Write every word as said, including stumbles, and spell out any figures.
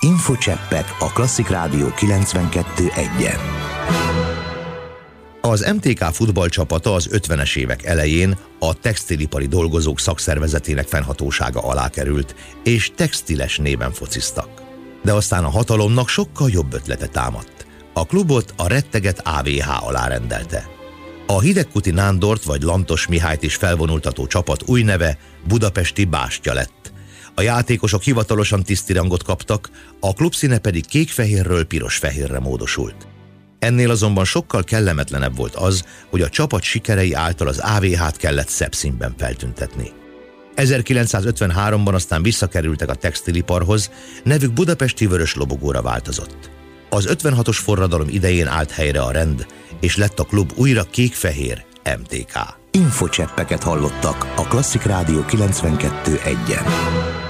Infocseppek a Klasszik Rádió kilencvenkettő egyen. Az em té ká futballcsapata az ötvenes évek elején a textilipari dolgozók szakszervezetének fennhatósága alá került, és textiles néven fociztak. De aztán a hatalomnak sokkal jobb ötlete támadt. A klubot a retteget á vé há alá rendelte. A Hidegkuti Nándort vagy Lantos Mihályt is felvonultató csapat új neve Budapesti Bástya lett. A játékosok hivatalosan tisztirangot kaptak, a klubszíne pedig kék-fehérről piros-fehérre módosult. Ennél azonban sokkal kellemetlenebb volt az, hogy a csapat sikerei által az á vé hát kellett szebb színben feltüntetni. ezerkilencszázötvenháromban aztán visszakerültek a textiliparhoz, nevük budapesti vörös lobogóra változott. Az ötvenhatos forradalom idején állt helyre a rend, és lett a klub újra kék-fehér em té ká. Infocseppeket hallottak a Klasszik Rádió kilencvenkettő egyen.